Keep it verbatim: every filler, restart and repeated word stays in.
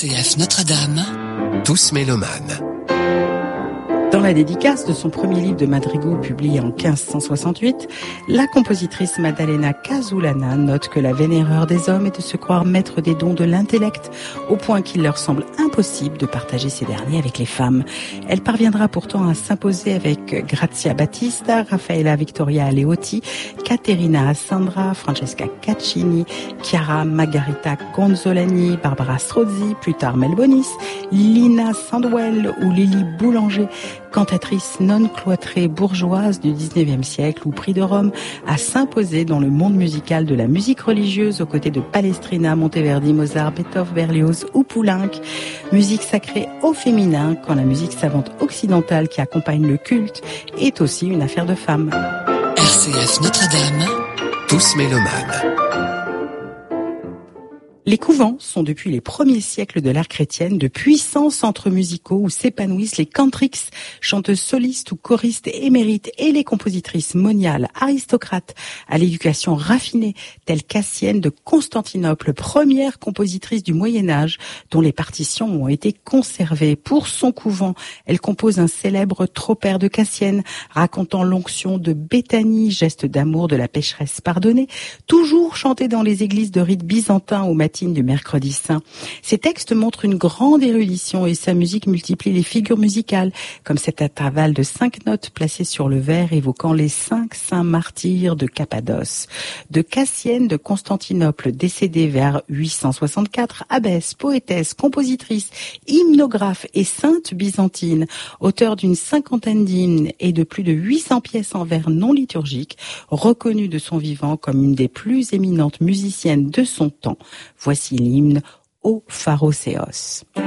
C F Notre-Dame, tous mélomanes. Dans la dédicace de son premier livre de madrigaux publié en quinze cent soixante-huit, la compositrice Maddalena Casulana note que la vénéreur des hommes est de se croire maître des dons de l'intellect, au point qu'il leur semble impossible de partager ces derniers avec les femmes. Elle parviendra pourtant à s'imposer avec Grazia Battista, Raffaella Victoria Aleotti, Caterina Assandra, Francesca Caccini, Chiara Margherita Gonzolani, Barbara Strozzi, plus tard Mel Bonis, Lina Sandwell ou Lily Boulanger, cantatrice non cloîtrée bourgeoise du dix-neuvième siècle ou prix de Rome, à s'imposer dans le monde musical de la musique religieuse aux côtés de Palestrina, Monteverdi, Mozart, Beethoven, Berlioz ou Poulenc. Musique sacrée au féminin quand la musique savante occidentale qui accompagne le culte est aussi une affaire de femmes. R C F Notre-Dame, tous mélomanes. Les couvents sont depuis les premiers siècles de l'ère chrétienne de puissants centres musicaux où s'épanouissent les cantrix, chanteuses solistes ou choristes émérites, et les compositrices moniales aristocrates à l'éducation raffinée, telles Cassienne de Constantinople, première compositrice du Moyen-Âge dont les partitions ont été conservées. Pour son couvent, elle compose un célèbre tropaire de Cassienne racontant l'onction de Béthanie, geste d'amour de la pécheresse pardonnée, toujours chanté dans les églises de rite byzantin au matin du mercredi saint. Ces textes montrent une grande érudition et sa musique multiplie les figures musicales, comme cet intervalle de cinq notes placées sur le vers évoquant les cinq saints martyrs de Cappadoce. De Cassienne de Constantinople, décédée vers huit cent soixante-quatre, abbesse, poétesse, compositrice, hymnographe et sainte byzantine, auteure d'une cinquantaine d'hymnes et de plus de huit cents pièces en vers non liturgiques, reconnue de son vivant comme une des plus éminentes musiciennes de son temps. Voici l'hymne Ô Pharoséos.